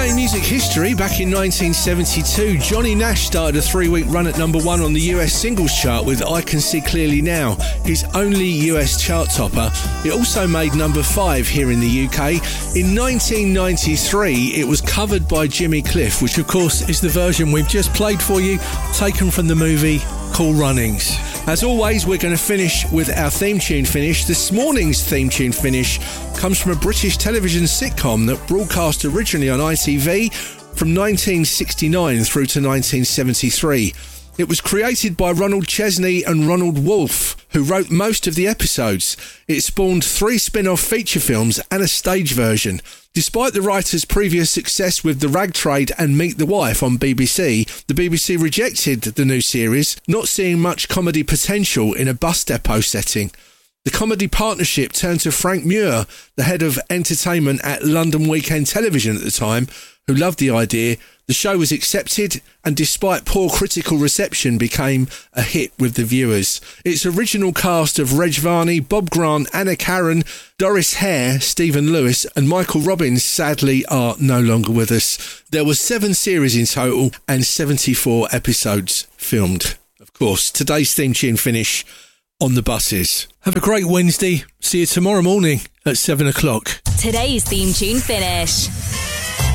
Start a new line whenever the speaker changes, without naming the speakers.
Today in music history, back in 1972, Johnny Nash started a 3-week run at number 1 on the US singles chart with I Can See Clearly Now, his only US chart topper. It also made number 5 here in the UK. In 1993, it was covered by Jimmy Cliff, which of course is the version we've just played for you, taken from the movie Cool Runnings. As always, we're going to finish with our theme tune finish. This morning's theme tune finish comes from a British television sitcom that broadcast originally on ITV from 1969 through to 1973. It was created by Ronald Chesney and Ronald Wolfe, who wrote most of the episodes. It spawned 3 spin-off feature films and a stage version. Despite the writer's previous success with The Rag Trade and Meet the Wife on BBC, the BBC rejected the new series, not seeing much comedy potential in a bus depot setting. The comedy partnership turned to Frank Muir, the head of entertainment at London Weekend Television at the time, who loved the idea. The show was accepted and, despite poor critical reception, became a hit with the viewers. Its original cast of Reg Varney, Bob Grant, Anna Karen, Doris Hare, Stephen Lewis and Michael Robbins sadly are no longer with us. There were 7 series in total and 74 episodes filmed. Of course, today's theme tune finish on the buses. Have a great Wednesday. See you tomorrow morning at 7 o'clock.
Today's theme tune finish.